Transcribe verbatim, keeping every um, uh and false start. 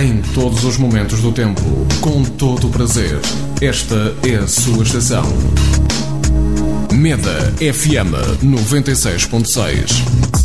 em todos os momentos do tempo, com todo o prazer. Esta é a sua estação. Meda F M noventa e seis ponto seis.